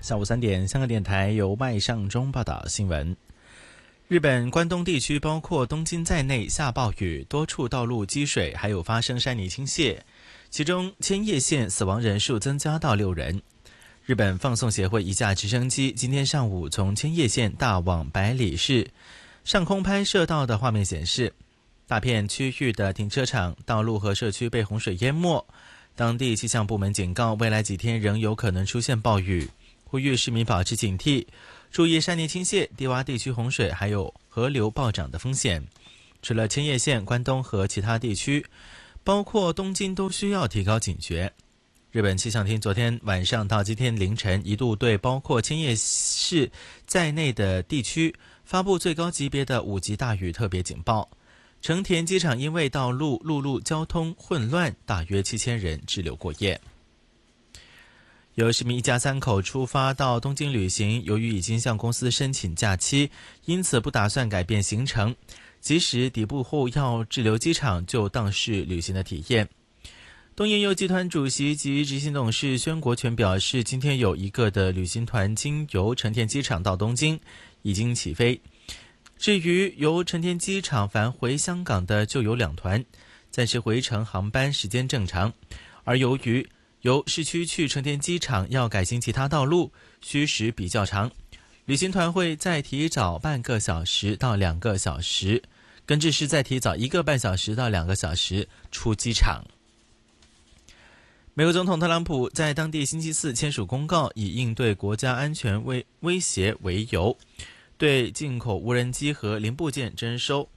下午3点，香港电台由麦尚中报道新闻。日本关东地区包括东京在内下暴雨，多处道路积水，还有发生山泥倾泻，其中千叶县死亡人数增加到6人。日本放送协会一架直升机今天上午从千叶县大往百里市上空拍摄到的画面显示，大片区域的停车场、道路和社区被洪水淹没。当地气象部门警告，未来几天仍有可能出现暴雨，呼吁市民保持警惕，注意山泥倾泻、低洼地区洪水还有河流暴涨的风险。除了千叶县、关东和其他地区，包括东京都需要提高警觉。日本气象厅昨天晚上到今天凌晨一度对包括千叶市在内的地区发布最高级别的5级大雨特别警报。成田机场因为道路陆路交通混乱，大约7000人滞留过夜。有市民一家3口出发到东京旅行，由于已经向公司申请假期，因此不打算改变行程，即使抵埗后要滞留机场，就当是旅行的体验。东瀛游集团主席及执行董事宣国权表示，今天有一个的旅行团经由成田机场到东京，已经起飞。至于由成田机场返回香港的就有2团，暂时回程航班时间正常。而由于由市区去成田机场要改行其他道路，需时比较长，旅行团会再提早半个小时到2个小时，更至是再提早1个半小时到2个小时出机场。美国总统特朗普在当地星期四签署公告，以应对国家安全威胁为由，对进口无人机和零部件征收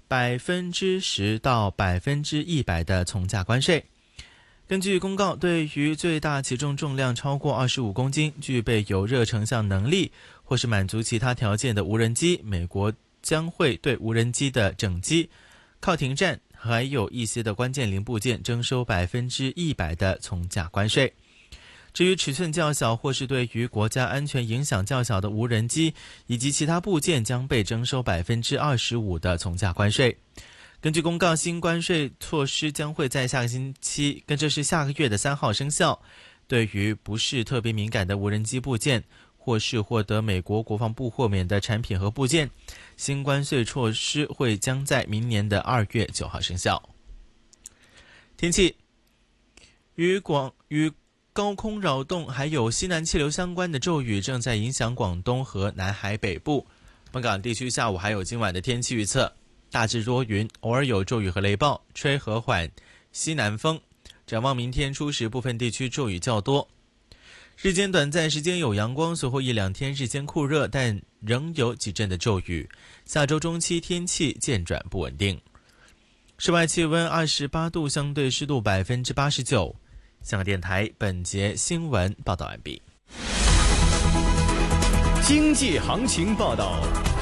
10%到100%的从价关税。根据公告，对于最大起重重量超过25公斤、具备有热成像能力或是满足其他条件的无人机，美国将会对无人机的整机、靠停站还有一些的关键零部件征收100%的从价关税。至于尺寸较小或是对于国家安全影响较小的无人机以及其他部件，将被征收25%的从价关税。根据公告，新关税措施将会在下个星期，跟这是下个月的3号生效。对于不是特别敏感的无人机部件，或是获得美国国防部豁免的产品和部件，新关税措施会将在明年的2月9号生效。天气，与高空扰动还有西南气流相关的骤雨正在影响广东和南海北部。本港地区下午还有今晚的天气预测，大致多云，偶尔有骤雨和雷暴，吹和缓西南风。展望明天初时，部分地区骤雨较多，日间短暂时间有阳光，随后1-2天日间酷热，但仍有几阵的骤雨。下周中期天气渐转不稳定。室外气温28度，相对湿度89%。香港电台本节新闻报道完毕。 经济行情报道，